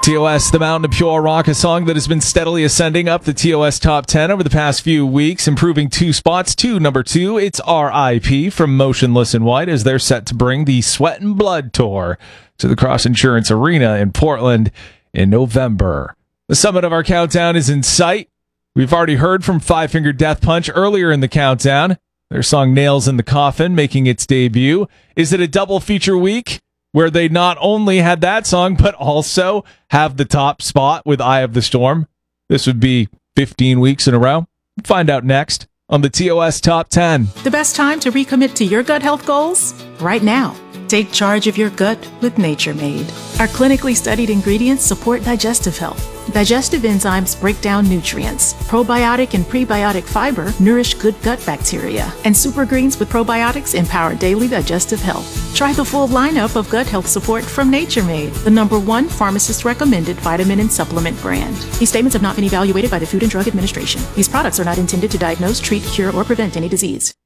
TOS, The Mountain of Pure Rock, a song that has been steadily ascending up the TOS Top 10 over the past few weeks, improving 2 spots to number 2. It's RIP from Motionless in White as they're set to bring the Sweat and Blood Tour to the Cross Insurance Arena in Portland in November. The summit of our countdown is in sight. We've already heard from Five Finger Death Punch earlier in the countdown. Their song Nails in the Coffin making its debut. Is it a double feature week where they not only had that song, but also have the top spot with Eye of the Storm? This would be 15 weeks in a row. Find out next on the TOS Top 10. The best time to recommit to your gut health goals? Right now. Take charge of your gut with Nature Made. Our clinically studied ingredients support digestive health. Digestive enzymes break down nutrients. Probiotic and prebiotic fiber nourish good gut bacteria. And super greens with probiotics empower daily digestive health. Try the full lineup of gut health support from Nature Made, the #1 pharmacist-recommended vitamin and supplement brand. These statements have not been evaluated by the Food and Drug Administration. These products are not intended to diagnose, treat, cure, or prevent any disease.